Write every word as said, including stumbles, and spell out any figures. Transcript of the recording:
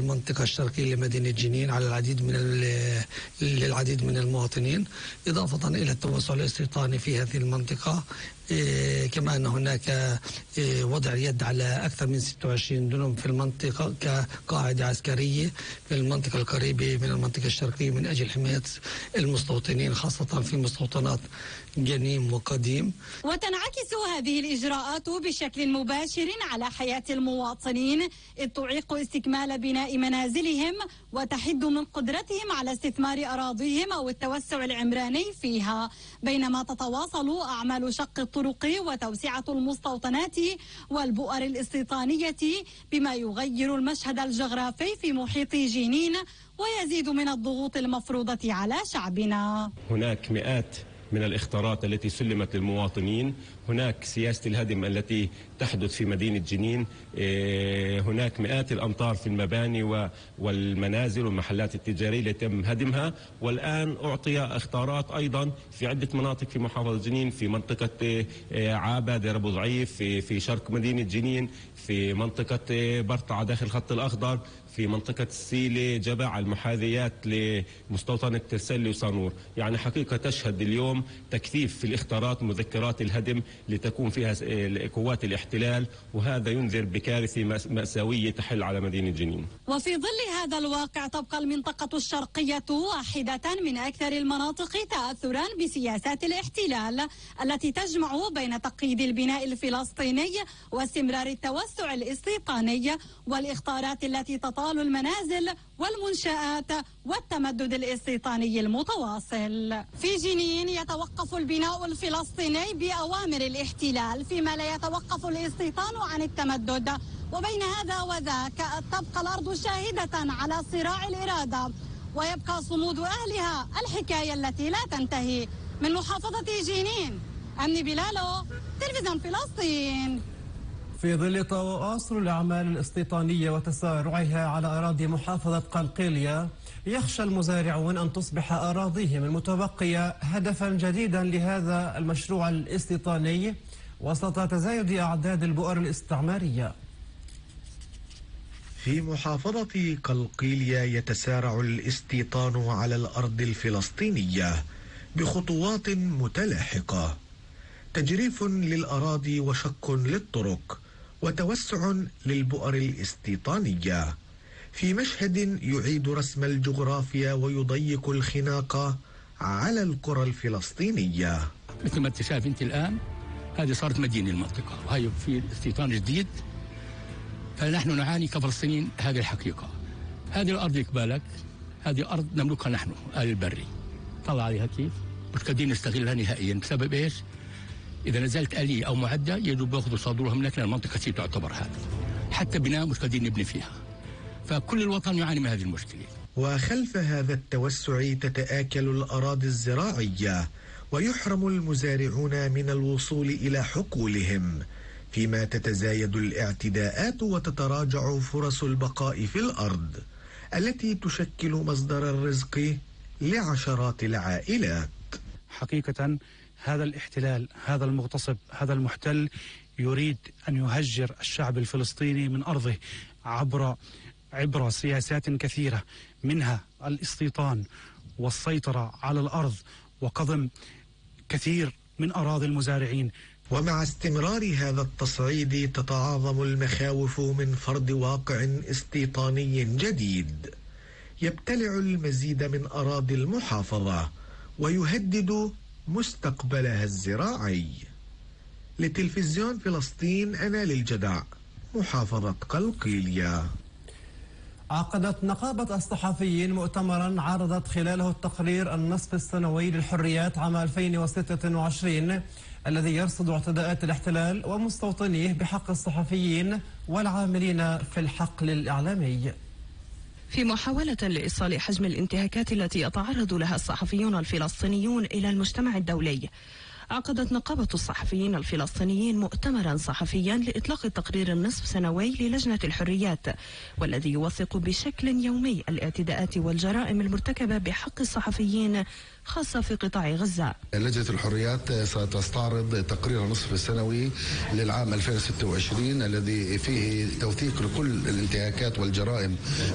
المنطقة الشرقية لمدينة جنين على العديد من للعديد من المواطنين، إضافة إلى التوسع الاستيطاني في هذه المنطقة. إيه كما أن هناك إيه وضع يد على أكثر من ستة وعشرين دنم في المنطقة كقاعدة عسكرية في المنطقة القريبة من المنطقة الشرقية من أجل حماية المستوطنين، خاصة في مستوطنات جنين وقديم. وتنعكس هذه الإجراءات بشكل مباشر على حياة المواطنين، إذ تعيق استكمال بناء منازلهم وتحد من قدرتهم على استثمار أراضيهم أو التوسع العمراني فيها، بينما تتواصل أعمال شق الطرق وتوسعة المستوطنات والبؤر الاستيطانية بما يغير المشهد الجغرافي في محيط جنين ويزيد من الضغوط المفروضة على شعبنا. هناك مئات من الاختارات التي سلمت للمواطنين، هناك سياسة الهدم التي تحدث في مدينة جنين، هناك مئات الأمتار في المباني والمنازل والمحلات التجارية التي تم هدمها، والآن أعطي اختارات أيضا في عدة مناطق في محافظة جنين، في منطقة عابة دير أبو ضعيف، في, في شرق مدينة جنين، في منطقة برطعة داخل الخط الأخضر، في منطقة السيلة جبع المحاذيات لمستوطنة ترسلي وصانور. يعني حقيقة تشهد اليوم تكثيف في الاختارات مذكرات الهدم لتكون فيها قوات الاحتلال، وهذا ينذر بكارثة مأساوية تحل على مدينة جنين. وفي ظل هذا الواقع تبقى المنطقة الشرقية واحدة من أكثر المناطق تأثرا بسياسات الاحتلال التي تجمع بين تقييد البناء الفلسطيني واستمرار التوسع الاستيطاني والإخطارات التي تطال المنازل والمنشآت والتمدد الاستيطاني المتواصل. في جنين يتوقف البناء الفلسطيني بأوامر الاحتلال، فيما لا يتوقف الاستيطان عن التمدد، وبين هذا وذاك تبقى الأرض شاهدة على صراع الإرادة ويبقى صمود أهلها الحكاية التي لا تنتهي. من محافظة جنين، أمني بلالو، تلفزيون فلسطين. في ظل تواصل الأعمال الاستيطانية وتسارعها على أراضي محافظة قلقيلية، يخشى المزارعون أن تصبح أراضيهم المتبقية هدفا جديدا لهذا المشروع الاستيطاني وسط تزايد أعداد البؤر الاستعمارية. في محافظة قلقيلية يتسارع الاستيطان على الأرض الفلسطينية بخطوات متلاحقة، تجريف للأراضي وشق للطرق وتوسع للبؤر الاستيطانية، في مشهد يعيد رسم الجغرافيا ويضيق الخناق على القرى الفلسطينية. مثل ما انت شايف انت الآن، هذه صارت مدينة المنطقة وهي في استيطان جديد، فنحن نعاني كفلسطينيين. هذه الحقيقة، هذه الأرض يقبالك، هذه أرض نملكها نحن أهل البري، طلع عليها كيف مش قادرين نستغلها نهائيا. بسبب إيش؟ إذا نزلت آلية أو معدة يدوب باخذوا صادورهم لك، لأن المنطقة دي تعتبر هذه حتى بناء مش قادرين نبني فيها، فكل الوطن يعاني من هذه المشكلة. وخلف هذا التوسع تتآكل الأراضي الزراعية ويحرم المزارعون من الوصول إلى حقولهم، فيما تتزايد الاعتداءات وتتراجع فرص البقاء في الأرض التي تشكل مصدر الرزق لعشرات العائلات. حقيقة هذا الاحتلال، هذا المغتصب، هذا المحتل يريد أن يهجر الشعب الفلسطيني من أرضه عبر عبر سياسات كثيرة، منها الاستيطان والسيطرة على الأرض وقضم كثير من أراضي المزارعين. ومع استمرار هذا التصعيد تتعاظم المخاوف من فرض واقع استيطاني جديد يبتلع المزيد من أراضي المحافظة ويهدد مستقبلها الزراعي. لتلفزيون فلسطين، أنا للجدع، محافظة قلقيلية. عقدت نقابة الصحفيين مؤتمرا عرضت خلاله التقرير النصف السنوي للحريات عام ألفين وستة وعشرين الذي يرصد اعتداءات الاحتلال ومستوطنيه بحق الصحفيين والعاملين في الحقل الإعلامي. في محاولة لإيصال حجم الانتهاكات التي يتعرض لها الصحفيون الفلسطينيون إلى المجتمع الدولي، عقدت نقابة الصحفيين الفلسطينيين مؤتمرا صحفيا لإطلاق التقرير النصف سنوي للجنة الحريات، والذي يوثق بشكل يومي الاعتداءات والجرائم المرتكبة بحق الصحفيين خاصة في قطاع غزة. لجنة الحريات ستستعرض تقرير النصف السنوي للعام ألفين وستة وعشرين الذي فيه توثيق لكل الانتهاكات والجرائم